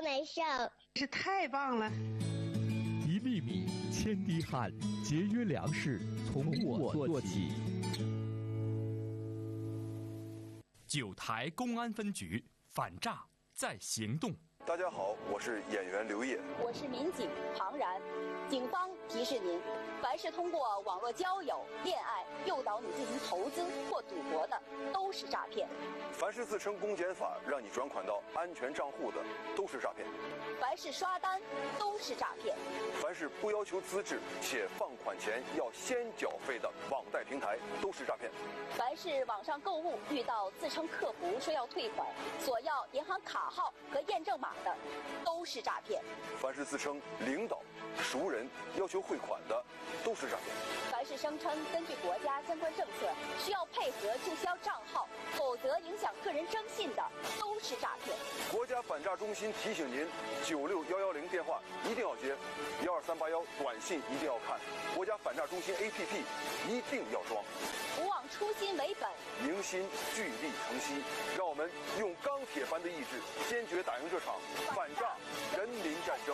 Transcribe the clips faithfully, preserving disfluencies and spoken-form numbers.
难受。 这太棒了！ 一粒米，千滴汗，节约粮食，从我做起。九台公安分局反诈在行动。 大家好，我是演员刘烨， 我是民警庞然。警方提示您，凡是通过网络交友、恋爱诱导你进行投资或赌博的，都是诈骗； 凡是自称公检法让你转款到安全账户的，都是诈骗； 凡是刷单，都是诈骗； 凡是不要求资质且放款前要先缴费的网贷平台，都是诈骗； 凡是网上购物遇到自称客服说要退款，索要银行卡号和验证码的，都是诈骗； 凡是自称领导、熟人要求汇款的，都是诈骗； 凡是声称根据国家相关政策需要配合注销账号，否则影响个人征信的，都是诈骗。 国家反诈中心提醒您：九六幺幺零电话一定要接，幺二三八幺短信一定要看，国家反诈中心 A P P 一定要装。 不忘初心为本， 迎新聚力成西，让我们用钢铁般的意志，坚决打赢这场反诈人民战争。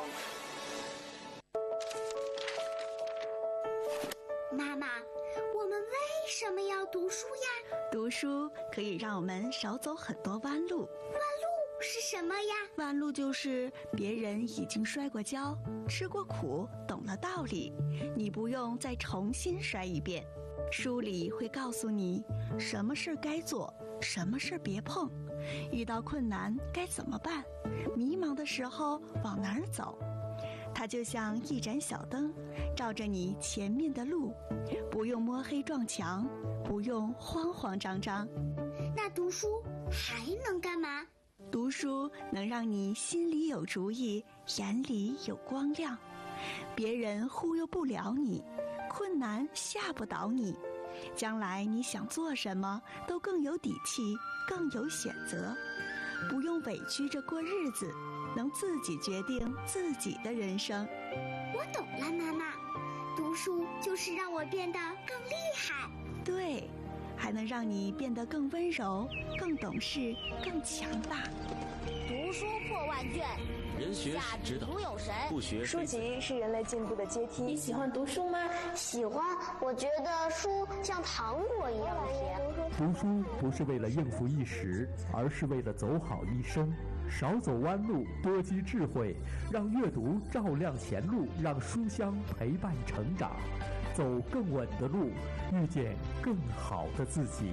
妈妈，我们为什么要读书呀？ 读书可以让我们少走很多弯路。弯路是什么呀？ 弯路就是别人已经摔过跤、吃过苦、懂了道理，你不用再重新摔一遍。书里会告诉你什么事该做，什么事别碰，遇到困难该怎么办，迷茫的时候往哪儿走。它就像一盏小灯，照着你前面的路，不用摸黑撞墙，不用慌慌张张。 那读书还能干嘛？ 读书能让你心里有主意，眼里有光亮，别人忽悠不了你，困难吓不倒你，将来你想做什么都更有底气，更有选择，不用委屈着过日子，能自己决定自己的人生。 我懂了，妈妈，读书就是让我变得更厉害。 对，还能让你变得更温柔，更懂事，更强大。 读书破万卷， 人学是指导，不学书籍是人类进步的阶梯。 你喜欢读书吗？ 喜欢，我觉得书像糖果一样甜。 读书不是为了应付一时，而是为了走好一生。少走弯路，多积智慧，让阅读照亮前路，让书香陪伴成长，走更稳的路，遇见更好的自己。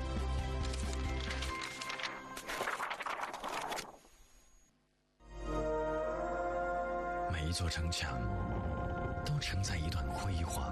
每一座城墙都承载一段辉煌。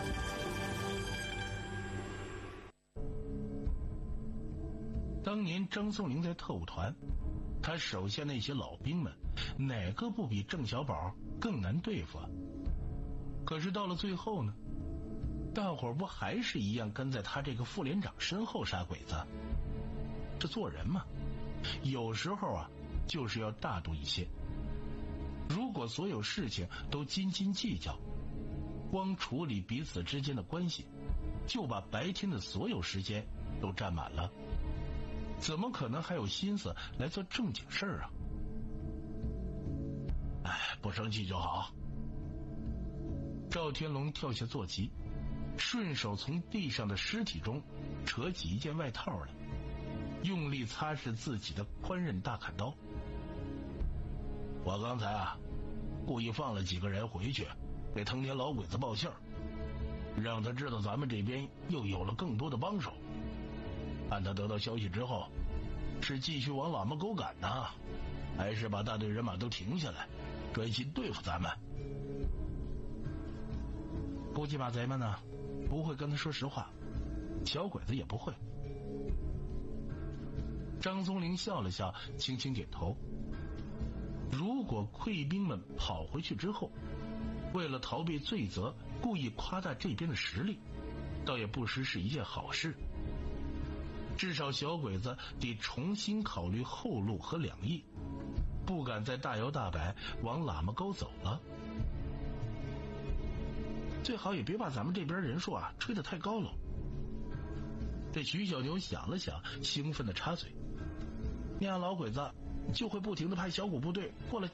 当年张松龄在特务团，他手下那些老兵们，哪个不比郑小宝更难对付啊？可是到了最后呢，大伙儿不还是一样跟在他这个副连长身后杀鬼子？这做人嘛，有时候啊，就是要大度一些。如果所有事情都斤斤计较，光处理彼此之间的关系，就把白天的所有时间都占满了，怎么可能还有心思来做正经事儿啊？哎，不生气就好。赵天龙跳下坐骑，顺手从地上的尸体中扯起一件外套来，用力擦拭自己的宽刃大砍刀。我刚才啊，故意放了几个人回去，给藤田老鬼子报信儿，让他知道咱们这边又有了更多的帮手。看他得到消息之后，是继续往喇嘛沟赶呢，还是把大队人马都停下来，专心对付咱们？估计把贼们呢，不会跟他说实话，小鬼子也不会。张松龄笑了笑，轻轻点头。如果溃兵们跑回去之后，为了逃避罪责，故意夸大这边的实力，倒也不失是一件好事。至少小鬼子得重新考虑后路和两翼，不敢再大摇大摆往喇嘛沟走了。最好也别把咱们这边人数啊吹得太高了。这徐小牛想了想，兴奋地插嘴：那样老鬼子就会不停地派小股部队过来